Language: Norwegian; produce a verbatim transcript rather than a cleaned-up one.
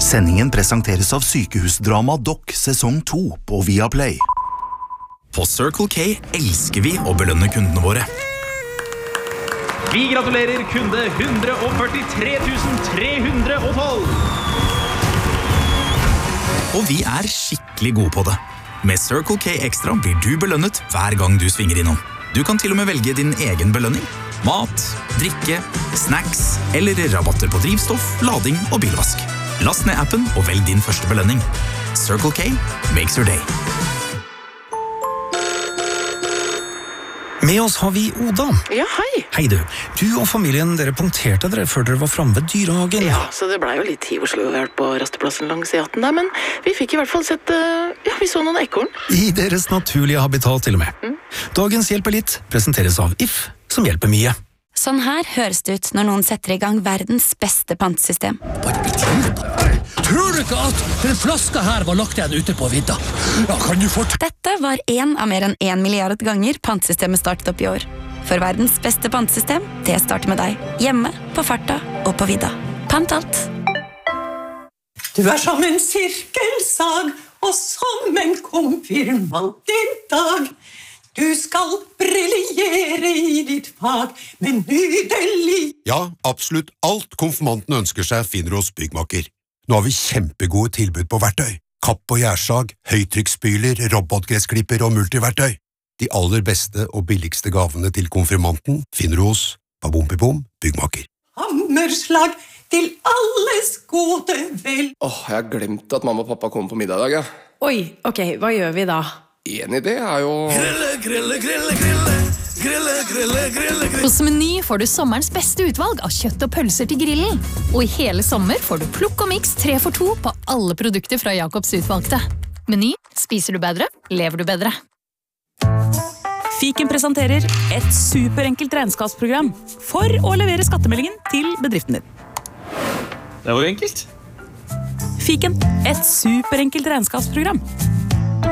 Sendingen presenteres av Sykehusdrama Doc sesong to på Viaplay. På Circle K elsker vi å belønne kundene våre. Vi gratulerer kunde one hundred forty-three thousand three hundred twelve. Og vi er skikkelig gode på det. Med Circle K Extra blir du belønnet hver gang du svinger innom. Du kan til og med velge din egen belønning. Mat, drikke, snacks eller rabatter på drivstoff, lading og bilvask. Last ned appen og velg din første belønning. Circle K makes your day. Med oss har vi Oda. Ja, hei. Hei du. Du og familien, dere punkterte dere før dere var fremme ved dyrehagen. Ja, så det ble jo litt tid hvor skulle vi vært på rasteplassen langs E atten der, men vi fikk i hvert fall sett, uh, ja, vi så noen ekorn. I deres naturlige habitat til og med. Mm. Dagens Hjelper litt presenteres av If, som hjelper mye. Sånn her høres det ut når noen setter i gang verdens beste pantesystem. Tror du ikke at den flaska her var lagt igjen ute på vidda? Ja, kan du fort... Dette var en av mer enn en milliard ganger pantesystemet startet opp i år. For verdens beste pantesystem, det starter med deg. Hjemme, på farta og på vidda. Pant alt. Du er som en sirkelsag, og som en konfirmant i dag. Du skal briljere i ditt fag, men nydelig. Ja, absolutt alt konfirmanten ønsker seg finner hos Byggmaker. Nå har vi kjempegode tilbud på verktøy. Kapp og gjærsag, høytrykksspyler, robotgressklipper og multiverktøy. De aller beste og billigste gavene til konfirmanten finner du hos Babompipom Byggmaker. Hammerslag til alles gode vel. Åh, jeg har glemt at mamma og pappa kommer på middag i dag, ja. Oi, ok, hva gjør vi da? En idé er jo... Grille, grille, grille, grille, grille, grille, grille, grille. Hos Meny får du sommerens beste utvalg av kjøtt og pølser til grillen. Og i hele sommer får du plukk og mix tre for to på alle produkter fra Jakobs utvalgte. Meny, spiser du bedre, lever du bedre. Fiken presenterer et superenkelt regnskapsprogram for å levere skattemeldingen til bedriften din. Det var enkelt. Fiken, et superenkelt regnskapsprogram.